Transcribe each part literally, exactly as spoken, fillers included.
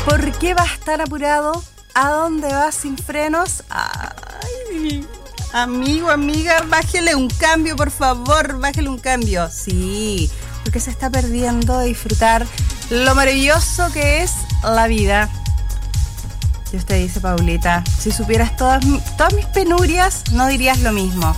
¿Por qué vas tan apurado? ¿A dónde vas sin frenos? Ay, amigo, amiga, bájele un cambio, por favor, bájele un cambio. Sí, porque se está perdiendo de disfrutar lo maravilloso que es la vida. Y usted dice, Paulita, si supieras todas, todas mis penurias, no dirías lo mismo.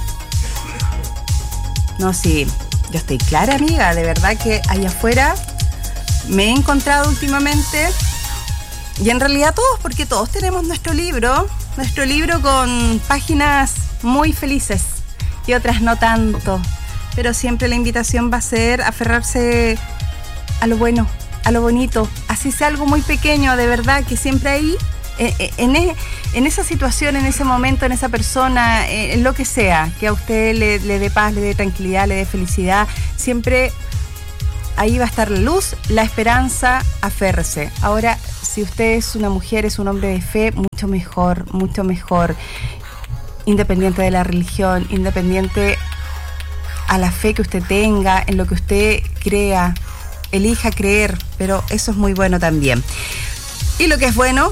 No, sí, yo estoy clara, amiga, de verdad que allá afuera me he encontrado últimamente, y en realidad todos, porque todos tenemos nuestro libro, nuestro libro con páginas muy felices y otras no tanto, pero siempre la invitación va a ser aferrarse a lo bueno, a lo bonito, así sea algo muy pequeño, de verdad, que siempre ahí, en, en, en esa situación, en ese momento, en esa persona, en lo que sea, que a usted le, le dé paz, le dé tranquilidad, le dé felicidad, siempre ahí va a estar la luz, la esperanza, aférrese. Ahora, si usted es una mujer, es un hombre de fe, mucho mejor, mucho mejor, independiente de la religión, independiente a la fe que usted tenga, en lo que usted crea, elija creer, pero eso es muy bueno también. Y lo que es bueno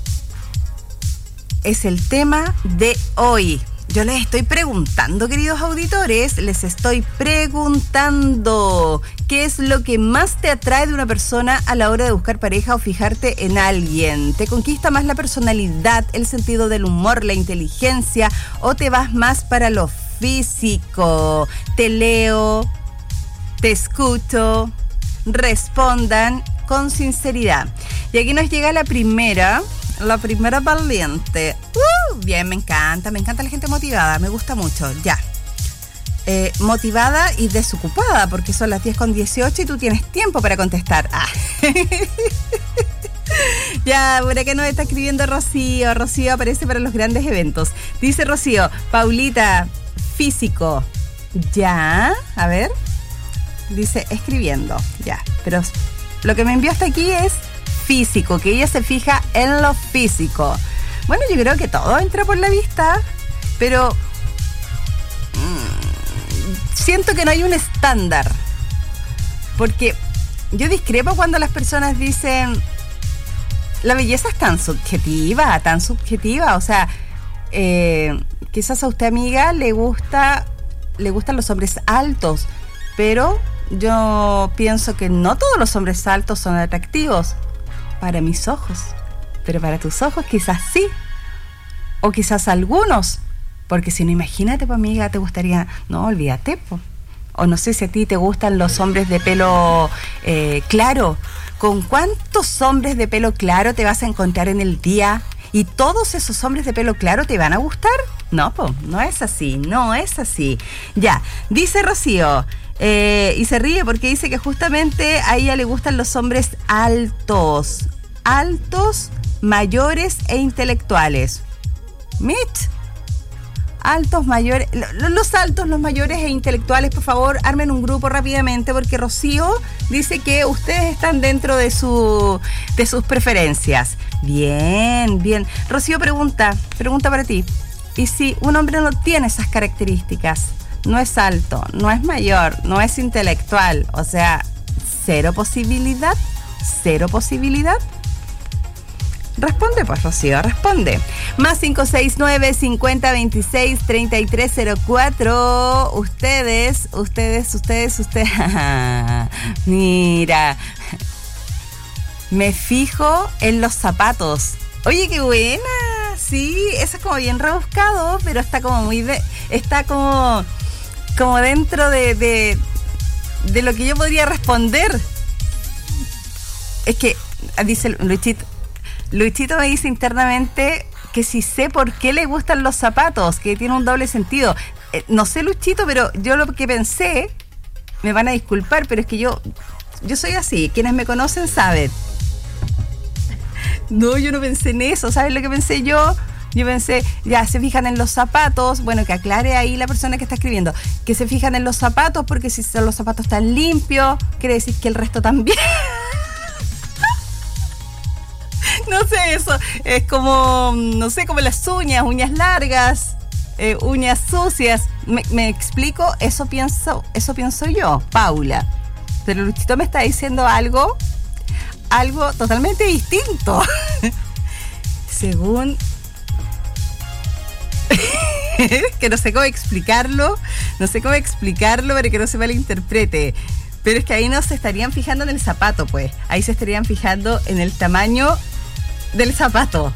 es el tema de hoy. Yo les estoy preguntando, queridos auditores, les estoy preguntando qué es lo que más te atrae de una persona a la hora de buscar pareja o fijarte en alguien. ¿Te conquista más la personalidad, el sentido del humor, la inteligencia, o te vas más para lo físico? Te leo, te escucho, respondan con sinceridad. Y aquí nos llega la primera, la primera valiente. Uh, bien, me encanta, me encanta la gente motivada, me gusta mucho, ya. Eh, motivada y desocupada, porque son las diez con dieciocho y tú tienes tiempo para contestar. Ah. Ya, por acá nos está escribiendo Rocío. Rocío aparece para los grandes eventos. Dice Rocío, Paulita, físico. Ya, a ver. Dice, escribiendo, ya. Pero lo que me envió hasta aquí es físico, que ella se fija en lo físico. Bueno, yo creo que todo entra por la vista, pero mmm, siento que no hay un estándar, porque yo discrepo cuando las personas dicen la belleza es tan subjetiva, tan subjetiva, o sea, eh, quizás a usted, amiga, le gusta, le gustan los hombres altos, pero yo pienso que no todos los hombres altos son atractivos para mis ojos, pero para tus ojos quizás sí, o quizás algunos, porque si no, imagínate, pues, amiga, te gustaría, no, olvídate, pues. O no sé si a ti te gustan los hombres de pelo eh, claro. ¿Con cuántos hombres de pelo claro te vas a encontrar en el día? ¿Y todos esos hombres de pelo claro te van a gustar? No, pues, no es así, no es así. Ya, dice Rocío, eh, y se ríe porque dice que justamente a ella le gustan los hombres altos, altos, mayores e intelectuales. ¿Mit? Altos, mayores, los altos, los mayores e intelectuales, por favor, armen un grupo rápidamente, porque Rocío dice que ustedes están dentro de su de sus preferencias. Bien, bien. Rocío pregunta, pregunta para ti. ¿Y si un hombre no tiene esas características? No es alto, no es mayor, no es intelectual, o sea, cero posibilidad, cero posibilidad. Responde, pues, Rocío, responde. Más cinco seis nueve, cincuenta, veintiséis, treinta y tres cero cuatro. Ustedes, ustedes, ustedes, ustedes. Mira. Me fijo en los zapatos. Oye, qué buena. Sí, eso es como bien rebuscado, pero está como muy de, está como, como dentro de, de, de lo que yo podría responder. Es que, dice Luchito, Luchito me dice internamente que si sé por qué le gustan los zapatos, que tiene un doble sentido. Eh, no sé, Luchito, pero yo lo que pensé, me van a disculpar, pero es que yo, yo soy así. Quienes me conocen saben. No, yo no pensé en eso. ¿Sabes lo que pensé yo? Yo pensé, ya, se fijan en los zapatos. Bueno, que aclare ahí la persona que está escribiendo. Que se fijan en los zapatos porque si los zapatos están limpios, quiere decir que el resto también. No sé, eso es como, no sé, como las uñas, uñas largas, eh, uñas sucias. ¿Me, me explico? Eso pienso, eso pienso yo, Paula. Pero Luchito me está diciendo algo algo totalmente distinto. Según... que no sé cómo explicarlo, no sé cómo explicarlo para que no se malinterprete. Pero es que ahí no se estarían fijando en el zapato, pues. Ahí se estarían fijando en el tamaño del zapato.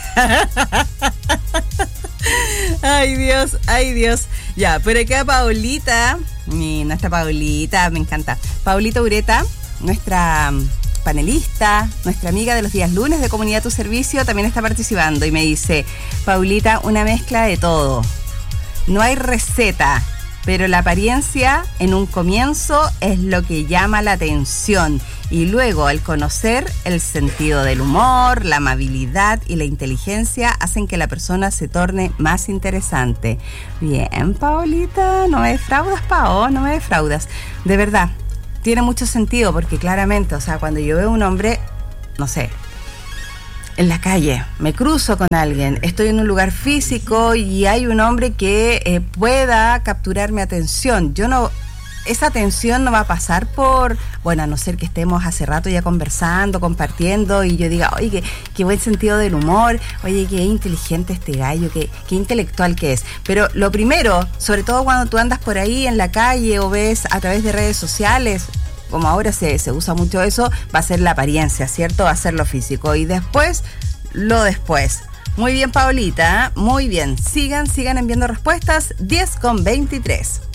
Ay, Dios, ay, Dios. Ya, por acá Paulita, mi, nuestra Paulita, me encanta. Paulita Ureta, nuestra panelista, nuestra amiga de los días lunes de Comunidad Tu Servicio, también está participando y me dice: Paulita, una mezcla de todo. No hay receta, pero la apariencia en un comienzo es lo que llama la atención y luego al conocer el sentido del humor, la amabilidad y la inteligencia hacen que la persona se torne más interesante. Bien, Paulita, no me defraudas, Pao, no me defraudas. De verdad, tiene mucho sentido porque claramente, o sea, cuando yo veo a un hombre, no sé, en la calle, me cruzo con alguien, estoy en un lugar físico y hay un hombre que eh, pueda capturar mi atención. Yo no, esa atención no va a pasar por, bueno, a no ser que estemos hace rato ya conversando, compartiendo y yo diga, oye, qué, qué buen sentido del humor, oye, qué inteligente este gallo, qué, qué intelectual que es. Pero lo primero, sobre todo cuando tú andas por ahí en la calle o ves a través de redes sociales, como ahora se, se usa mucho eso, va a ser la apariencia, ¿cierto? Va a ser lo físico. Y después, lo después. Muy bien, Paulita, muy bien. Sigan, sigan enviando respuestas. diez con veintitrés.